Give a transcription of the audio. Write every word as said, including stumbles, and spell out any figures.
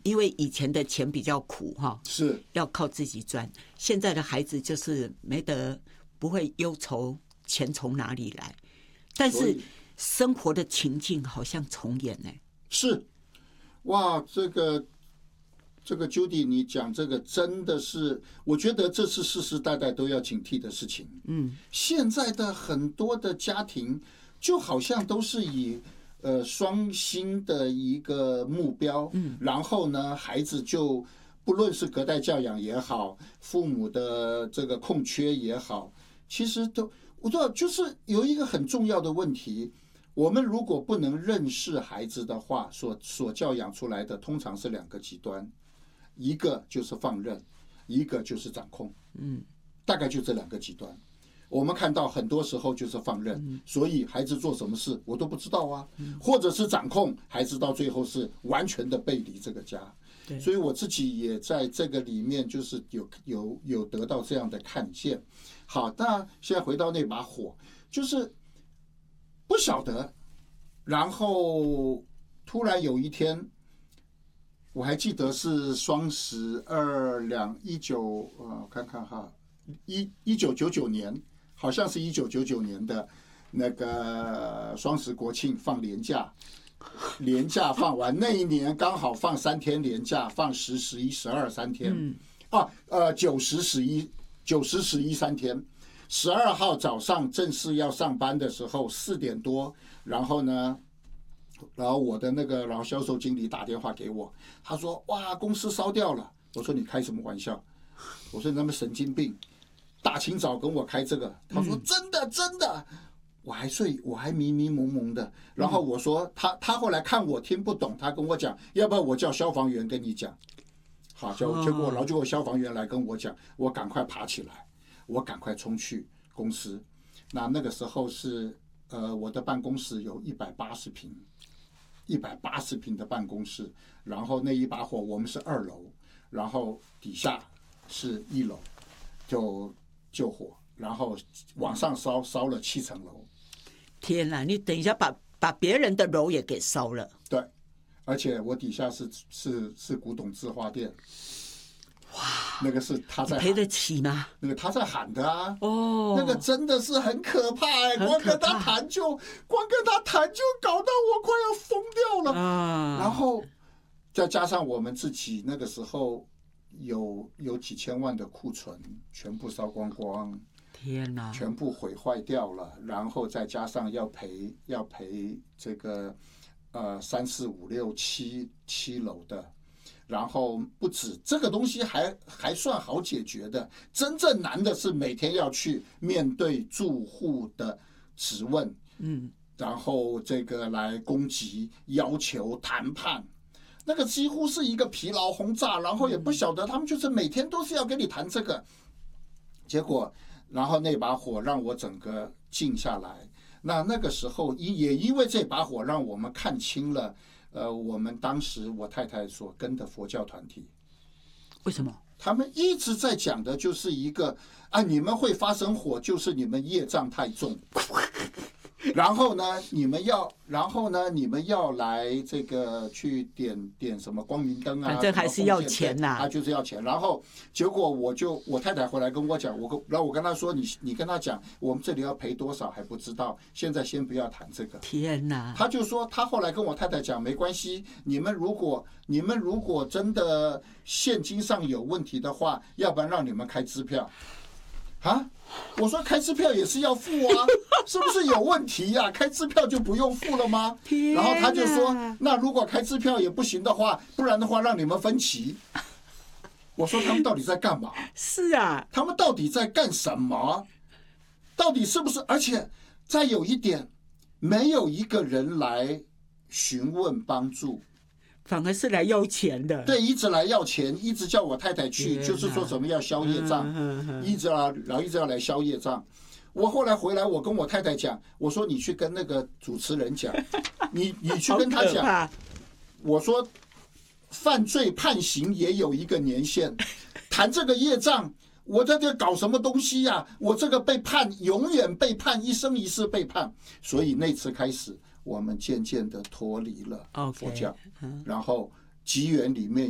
因为以前的钱比较苦哈， 是要靠自己赚。现在的孩子就是没得，不会忧愁钱从哪里来，但是生活的情境好像重演呢、欸。 是，哇，这个这个 Judy 你讲这个真的是，我觉得这是世世代代都要警惕的事情。嗯，现在的很多的家庭就好像都是以呃双薪的一个目标，嗯，然后呢，孩子就不论是隔代教养也好，父母的这个空缺也好，其实都我知道，就是有一个很重要的问题。我们如果不能认识孩子的话，所所教养出来的通常是两个极端，一个就是放任，一个就是掌控。嗯，大概就这两个极端。我们看到很多时候就是放任，所以孩子做什么事我都不知道啊，或者是掌控，孩子到最后是完全的背离这个家。所以我自己也在这个里面就是有有有得到这样的看见。好，那现在回到那把火，就是不晓得，然后突然有一天，我还记得是双十二两一九呃，我看看哈，一一九九九年，好像是一九九九年的那个双十国庆放年假，年假放完那一年刚好放三天年假，放十十一十二三天，嗯、啊呃九十十一九十十一三天。十二号早上正式要上班的时候，四点多，然后呢，然后我的那个老销售经理打电话给我，他说：“哇，公司烧掉了。”我说：“你开什么玩笑？”我说：“你他妈神经病，大清早跟我开这个。”他说：“真的，真的。”我还睡，我还迷迷蒙蒙的。然后我说：“他他后来看我听不懂，他跟我讲，要不要我叫消防员跟你讲？”好，结果结果，然后结果消防员来跟我讲，我赶快爬起来。我赶快冲去公司，那那个时候是呃，我的办公室有一百八十平，一百八十平的办公室，然后那一把火我们是二楼，然后底下是一楼，就救火，然后往上烧烧了七层楼。 天哪！你等一下把把别人的楼也给烧了。 对，而且我底下是是是古董字画店。哇，那个是他在赔得起吗？ 那个他在喊的啊， 哦， 那个真的是很可怕哎、欸，光跟他谈就光跟他谈就搞到我快要疯掉了啊！然后再加上我们自己那个时候有有几千万的库存，全部烧光光， 天哪， 全部毁坏掉了，然后再加上要赔要赔这个呃三四五六七七楼的。然后不止这个东西还还算好解决的，真正难的是每天要去面对住户的质问，嗯，然后这个来攻击、要求、谈判，那个几乎是一个疲劳轰炸，然后也不晓得他们就是每天都是要跟你谈这个，结果，然后那把火让我整个静下来。那那个时候也因为这把火，让我们看清了。呃，我们当时我太太所跟的佛教团体， 为什么？ 他们一直在讲的就是一个啊，你们会发生火，就是你们业障太重。然后呢，你们要，然后呢，你们要来这个去点点什么光明灯啊， 反正还是要钱呐、啊， 他就是要钱。然后结果我就我太太回来跟我讲，我跟然后我跟她说，你你跟她讲，我们这里要赔多少还不知道，现在先不要谈这个。 天哪！ 他就说，他后来跟我太太讲，没关系，你们如果你们如果真的现金上有问题的话，要不然让你们开支票。啊，我说开支票也是要付啊，是不是有问题呀、啊？开支票就不用付了吗？然后他就说，那如果开支票也不行的话，不然的话让你们分期。我说他们到底在干嘛？ 是啊， 他们到底在干什么？到底是不是？而且再有一点，没有一个人来询问帮助。 反而是来要钱的， 对，一直来要钱，一直叫我太太去，就是说什么要消业障，一直啊，然后一直要来消业障。我后来回来，我跟我太太讲，我说你去跟那个主持人讲，你你去跟他讲，我说犯罪判刑也有一个年限，谈这个业障，我在这搞什么东西呀、啊？我这个被判永远被判，一生一世被判，所以那次开始。我们渐渐的脱离了佛教，然后机缘里面